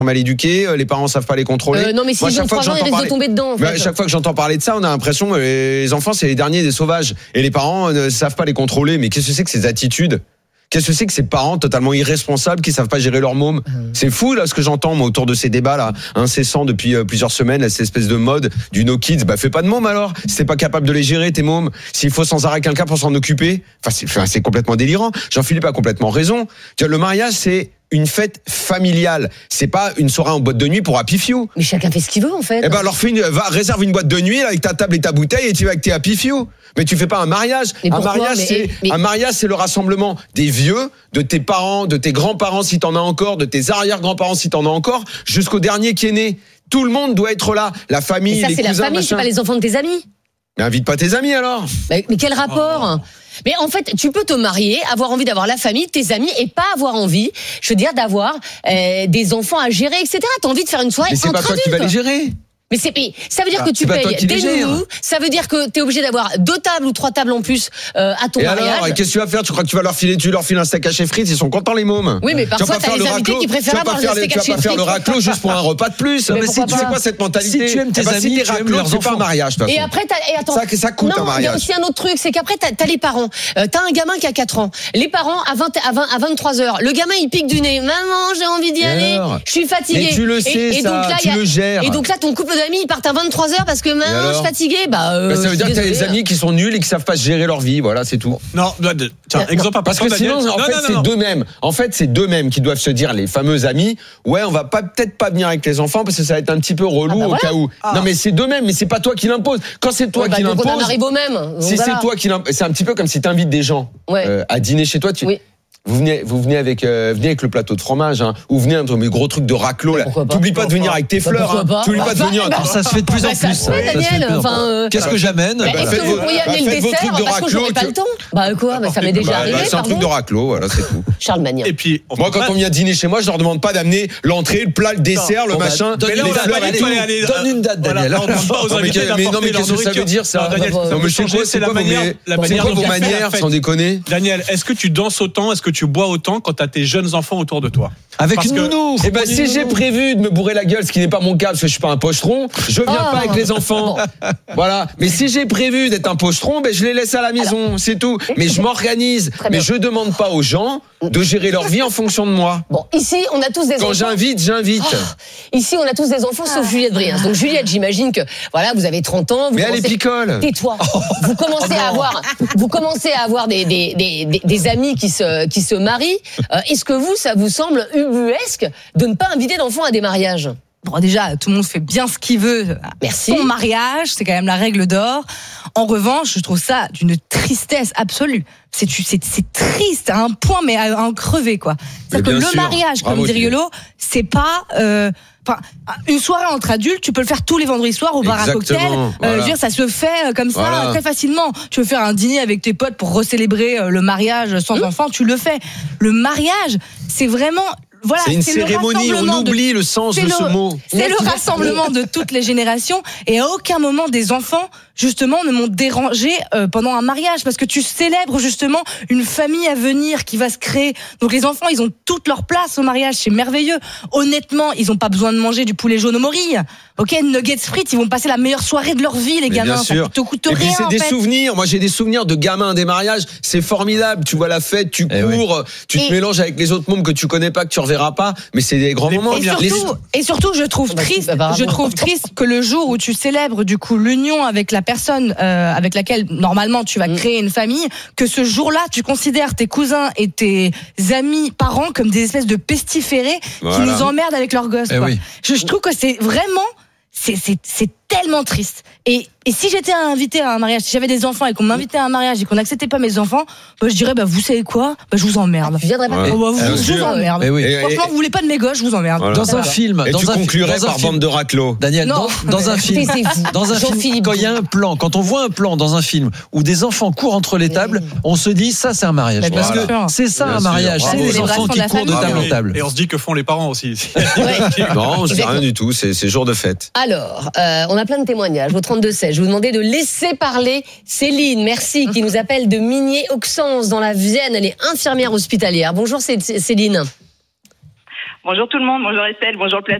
mal éduqués, les parents savent pas les contrôler. Non mais s'ils ont 3 ans, ils risquent de tomber dedans. En fait. À chaque fois que j'entends parler de ça, on a l'impression que les enfants c'est les derniers des sauvages et les parents ne savent pas les contrôler. Mais qu'est-ce que c'est que ces attitudes ? Qu'est-ce que c'est que ces parents totalement irresponsables qui savent pas gérer leur môme ? C'est fou là ce que j'entends moi autour de ces débats là incessants depuis plusieurs semaines, là, cette espèce de mode du no kids. Bah fais pas de môme alors. Si t'es pas capable de les gérer tes mômes, s'il faut sans arrêt quelqu'un pour s'en occuper, c'est complètement délirant. Jean-Philippe a complètement raison. Tu vois, le mariage c'est une fête familiale. C'est pas une soirée en boîte de nuit pour Happy Few. Mais chacun fait ce qu'il veut en fait. Eh ben alors réserve une boîte de nuit là, avec ta table et ta bouteille et tu vas avec tes Happy Few. Mais tu fais pas un mariage. Un mariage c'est le rassemblement des vieux, de tes parents, de tes grands-parents si t'en as encore, de tes arrière-grands-parents si t'en as encore, jusqu'au dernier qui est né. Tout le monde doit être là. La famille, et ça, les cousins, c'est la famille, c'est pas les enfants de tes amis. Mais invite pas tes amis alors. Mais quel rapport ? Mais en fait, tu peux te marier, avoir envie d'avoir la famille, tes amis, et pas avoir envie, je veux dire, d'avoir des enfants à gérer, etc. T'as envie de faire une soirée entre adultes. Mais c'est pas toi qui vas les gérer. Mais ça veut dire que tu payes des nounous, ça veut dire que t'es obligé d'avoir 2 tables ou 3 tables en plus à ton mariage. Alors, qu'est-ce que tu vas faire ? Tu crois que tu leur files un steak haché frites ? Ils sont contents les mômes. Oui, mais parfois t'as les invités qui préfèrent avoir le steak haché frites. Tu vas pas faire le raclo juste pour un repas de plus. Mais si tu sais pas cette mentalité, si tu aimes tes amis, tu aimes leurs enfants. Pas un mariage. Et après attends. Ça coûte un mariage. Il y a aussi un autre truc, c'est qu'après t'as les parents. T'as un gamin qui a 4 ans. Les parents à 23h, le gamin il pique du nez. Maman, j'ai envie d'y aller. Je suis fatigué. Mais tu le sais ça, tu le gères. Et donc là ton couple d'amis ils partent à 23h parce que maman je suis fatiguée. Ça veut dire que t'as des amis qui sont nuls et qui savent pas gérer leur vie, voilà, c'est tout. Non, tiens, exemple parce que sinon c'est deux mêmes. En fait, c'est deux mêmes qui doivent se dire, les fameux amis, ouais, on va peut-être pas venir avec les enfants parce que ça va être un petit peu relou au cas où. Non mais c'est deux mêmes, mais c'est pas toi qui l'impose. Quand c'est toi qui l'impose, on en arrive au même. Si c'est toi qui l'impose, c'est un petit peu comme si t'invites des gens à dîner chez toi, vous venez avec le plateau de fromage, hein, ou venez avec mes gros trucs de raclo là. T'oublies pas de venir avec tes fleurs, hein. T'oublies pas de venir. Ça se fait de plus en plus. Daniel, qu'est-ce que j'amène ? Est-ce que vous pourriez amener le dessert parce que j'aurais pas le temps ? Ça m'est déjà arrivé. C'est un truc de raclo, voilà, c'est tout. Charles Magnin. Et puis moi, quand on vient dîner chez moi, je leur demande pas d'amener l'entrée, le plat, le dessert, le machin. Donne une date, Daniel. Mais non, mais qu'est-ce que ça veut dire ça ? Non, mais c'est quoi vos manières, sans déconner ? Daniel, est-ce que tu danses autant ? Est-ce que tu bois autant quand t'as tes jeunes enfants autour de toi? Avec une nounou. Eh ben, si j'ai prévu de me bourrer la gueule, ce qui n'est pas mon cas, parce que je suis pas un pochetron, je viens pas avec les enfants. Voilà. Mais si j'ai prévu d'être un pochetron, ben, je les laisse à la maison, c'est tout. Mais je m'organise. Mais je demande pas aux gens de gérer leur vie en fonction de moi. Bon, ici, on a tous des enfants. Quand j'invite. Ici, on a tous des enfants, sauf Juliette Briens. Donc, Juliette, j'imagine que, voilà, vous avez 30 ans. Mais elle est picole. Tais-toi. Vous commencez à avoir des amis qui se marient. Est-ce que ça vous semble ubuesque de ne pas inviter d'enfants à des mariages? Bon, déjà, tout le monde fait bien ce qu'il veut. Merci. Son mariage, c'est quand même la règle d'or. En revanche, je trouve ça d'une tristesse absolue. C'est triste à un point, mais à en crever, quoi. C'est-à-dire que le mariage, comme dit Riolo, c'est pas... une soirée entre adultes, tu peux le faire tous les vendredis soirs au bar à cocktail. Voilà. Je veux dire, ça se fait comme ça très facilement. Tu veux faire un dîner avec tes potes pour recélébrer le mariage sans enfant, tu le fais. Le mariage, c'est vraiment... Voilà, c'est une cérémonie, on oublie le sens de ce mot. C'est le rassemblement de toutes les générations et à aucun moment des enfants, justement, ne m'ont dérangé pendant un mariage parce que tu célèbres justement une famille à venir qui va se créer. Donc les enfants, ils ont toute leur place au mariage, c'est merveilleux. Honnêtement, ils ont pas besoin de manger du poulet jaune aux morilles. Ok, nuggets frites, ils vont passer la meilleure soirée de leur vie, les gamins. Ça te coûte rien. Et puis c'est des souvenirs. Moi, j'ai des souvenirs de gamins des mariages. C'est formidable. Tu vois la fête, tu cours, tu te mélanges avec les autres mômes que tu connais pas, que tu reverras pas. Mais c'est des grands moments. Et surtout, je trouve triste que le jour où tu célèbres du coup l'union avec la personne avec laquelle normalement tu vas créer une famille, que ce jour-là, tu considères tes cousins et tes amis, parents comme des espèces de pestiférés qui nous emmerdent avec leurs gosses. Je trouve que c'est vraiment c'est tellement triste. Et si j'étais invitée à un mariage, si j'avais des enfants et qu'on m'invitait à un mariage et qu'on n'acceptait pas mes enfants, je dirais vous savez quoi, je vous emmerde. Tu viendrais pas. Je vous emmerde. Franchement, vous voulez pas de mes gosses, je vous emmerde. Voilà. Dans un film, et tu conclurais par bande de raclos. Daniel, dans un film, quand il y a un plan, quand on voit un plan dans un film où des enfants courent entre les tables, on se dit ça c'est un mariage. Parce que c'est ça un mariage, c'est des enfants qui courent de table en table. Et on se dit que font les parents aussi. Non, c'est rien du tout, c'est jour de fête. Alors, on a plein de témoignages. Au 32-16, je vous demandais de laisser parler Céline, merci, qui nous appelle de Migné-Auxances dans la Vienne. Elle est infirmière hospitalière. Bonjour Céline. Bonjour tout le monde, bonjour Estelle, bonjour le plateau.